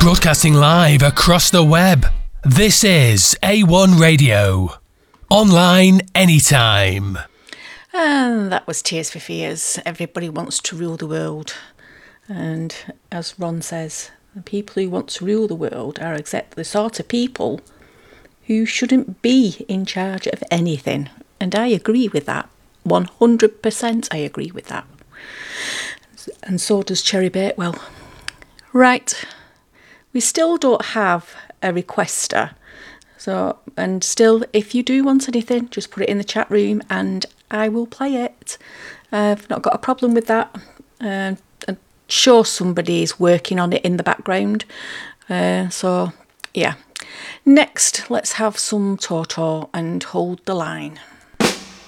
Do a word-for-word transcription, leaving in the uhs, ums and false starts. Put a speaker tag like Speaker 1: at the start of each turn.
Speaker 1: Broadcasting live across the web. This is A one Radio. Online anytime.
Speaker 2: And that was Tears for Fears. Everybody wants to rule the world. And as Ron says, the people who want to rule the world are exactly the sort of people who shouldn't be in charge of anything. And I agree with that. one hundred percent I agree with that. And so does Cherry Bakewell. Right. We still don't have a requester. So, and still, if you do want anything, just put it in the chat room and I will play it. Uh, I've not got a problem with that. Uh, I'm sure somebody is working on it in the background. Uh, so, yeah. Next, let's have some Toto and Hold the Line.